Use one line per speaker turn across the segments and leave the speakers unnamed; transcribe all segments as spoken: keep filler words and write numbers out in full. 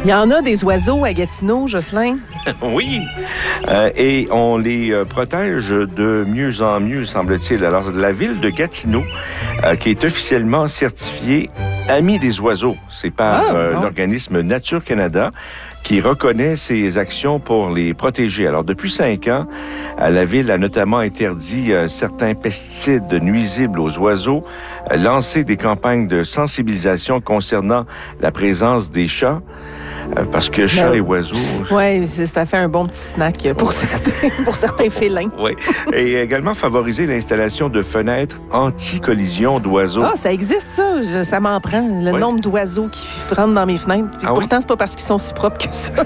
Il y en a des oiseaux à Gatineau, Jocelyn?
Oui, euh, et on les euh, protège de mieux en mieux, semble-t-il. Alors, la ville de Gatineau, euh, qui est officiellement certifiée Ami des oiseaux, c'est par
Ah,
euh,
bon.
l'organisme Nature Canada, qui reconnaît ses actions pour les protéger. Alors, depuis cinq ans, euh, la Ville a notamment interdit euh, certains pesticides nuisibles aux oiseaux, euh, lancé des campagnes de sensibilisation concernant la présence des chats, euh, parce que chats
Ben,
et oiseaux...
Oui, ça fait un bon petit snack pour,
Ouais.
certains, pour certains félins.
Oui. Et également favoriser l'installation de fenêtres anti-collision d'oiseaux.
Ah, ça existe, ça. Je- ça m'en prend. Le
Oui.
nombre d'oiseaux qui rentrent dans mes fenêtres. Puis
Ah oui?
pourtant, c'est pas parce qu'ils sont si propres que ça.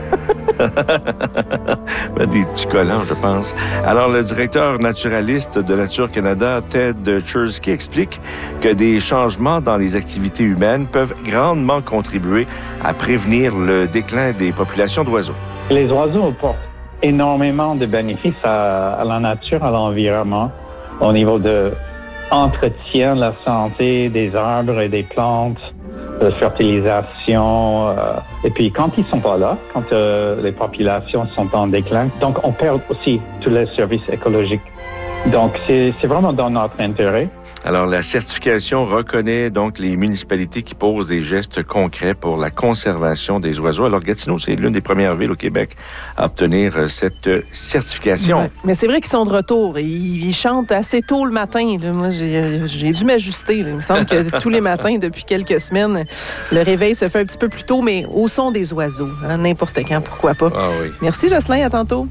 Ben, des petits collants, je pense. Alors, le directeur naturaliste de Nature Canada, Ted Chursky, explique que des changements dans les activités humaines peuvent grandement contribuer à prévenir le déclin des populations d'oiseaux.
Les oiseaux apportent énormément de bénéfices à, à la nature, à l'environnement, au niveau de entretien de la santé des arbres et des plantes, de fertilisation. Euh, et puis, quand ils sont pas là, quand euh, les populations sont en déclin, donc on perd aussi tous les services écologiques. Donc, c'est, c'est vraiment dans notre intérêt.
Alors, la certification reconnaît donc les municipalités qui posent des gestes concrets pour la conservation des oiseaux. Alors, Gatineau, c'est l'une des premières villes au Québec à obtenir euh, cette euh, certification.
Ouais. Mais c'est vrai qu'ils sont de retour. Ils, ils chantent assez tôt le matin. Là. Moi, j'ai, j'ai dû m'ajuster. Là. Il me semble que tous les matins, depuis quelques semaines, le réveil se fait un petit peu plus tôt, mais au son des oiseaux. Hein, n'importe quand, pourquoi pas.
Ah oui.
Merci, Jocelyn. À tantôt.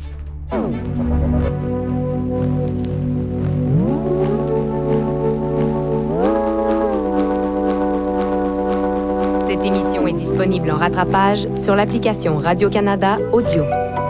Cette émission est disponible en rattrapage sur l'application Radio-Canada Audio.